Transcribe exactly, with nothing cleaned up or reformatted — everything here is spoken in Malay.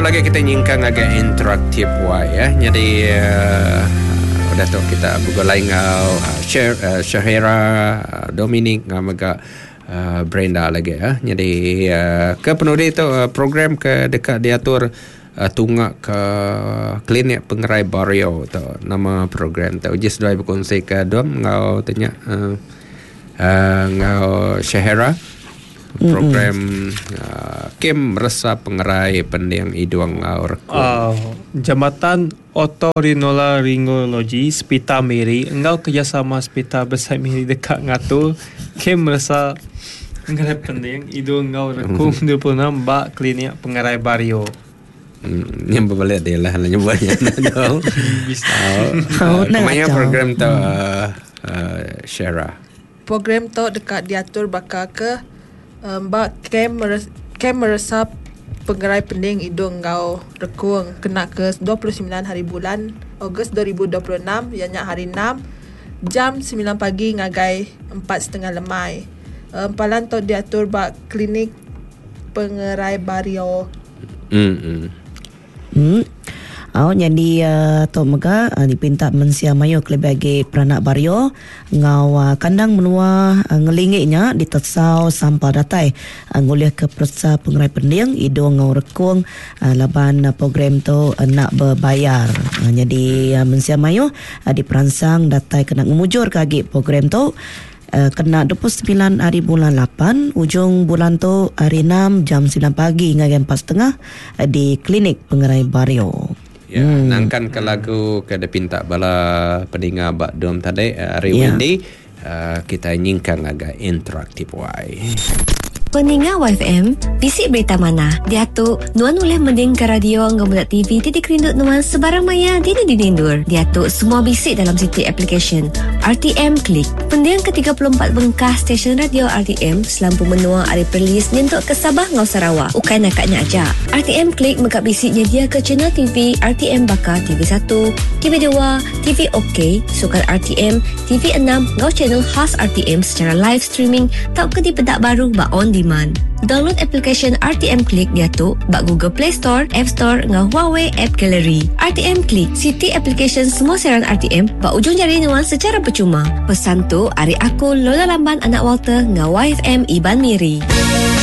lagi kita nyingkang agak interaktif wah ya. Jadi uh, udah tahu kita buka lain ngau uh, Sher, uh, Syahira, uh, Dominic ngau agak uh, Brenda lagi ya. Jadi uh, ke penudi itu uh, program ke dekat diatur uh, tunggak ke klinik pengerai Barrio tu nama program tu. Just dua berkongsi ke Dom ngau tanya uh, uh, ngau Syahira. Program uh, Kim Resa Pengerai Pendiang Hidung Rekung. Uh, Jambatan Otorinolaryngologi Spita Miri engkau kerjasama Spita Besar Miri dekat ngatur Kim Resa Pengerai Pendiang Hidung Rekung dua puluh enam bak klinik Pengerai Barrio. Hmm, yang berbalik dia lah hanya buatnya nak bisa. Oh, namanya program tu uh, uh, Syara. Program tu dekat diatur bakal ke Mbak Kem Kem meresap pengerai pening hidung ngau rekung kena ke dua puluh sembilan hari bulan Ogos dua ribu dua puluh enam ianya hari enam jam sembilan pagi ngagai empat setengah lemai. Empalan tu diatur bak klinik pengerai Barrio. Hmm. Hmm. Oh, jadi uh, Tok Mega uh, dipinta mensia mayo kelebagi peranak Barrio ngau uh, kandang menua uh, ngelingiknya ditesau sampah datai uh, nguliah ke persa pengerai pendiang hidung ngau rekung uh, laban uh, program tu uh, nak berbayar. Uh, jadi uh, mensia mayo uh, diperansang datai kena ngemujur kagi program tu. Uh, kena dua puluh sembilan hari bulan lapan ujung bulan tu hari enam jam sembilan pagi hingga empat setengah uh, di klinik pengerai Barrio. Ya, hmm. nangkan ke lagu ke depinta bala pendengar bak dom tadi uh, hari yeah. Wendy uh, kita nyingkang agak interaktif wai. Peningat Y F M, bisik berita mana? Diatuk, nuan boleh mending ke radio ngomong T V titik rindut nuan sebarang maya dini dinindur. Diatuk, semua bisik dalam situ application R T M Klik. Pendiang ke tiga puluh empat bengkah stesen radio R T M selampu menua hari perlis nyentuk ke Sabah ngau Sarawak. Ukai nakatnya aja. R T M Klik mengak bisik nyedia ke channel T V R T M Bakar T V satu, T V dua, T V OK, Sukan R T M, T V enam ngau channel khas R T M secara live streaming tak ke di pedak baru ba on demand. Download application R T M Klik diatuk bak Google Play Store, App Store ngau Huawei App Gallery. R T M Klik, city application semua siaran R T M bak ujung jari nuan secara percuma. Pesan tu, ari aku Lola Lamban anak Walter ngau Y F M Iban Miri.